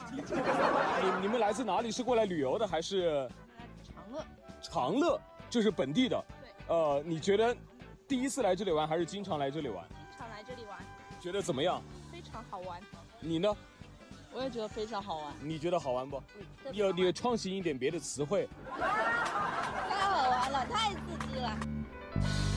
你们来自哪里？是过来旅游的还是？ 长乐。 长乐就是本地的。 对。 你觉得第一次来这里玩还是经常来这里玩？ 经常来这里玩。 觉得怎么样？ 非常好玩。 你呢？ 我也觉得非常好玩。 你觉得好玩不？你创新一点别的词汇。 太好玩了，太刺激了。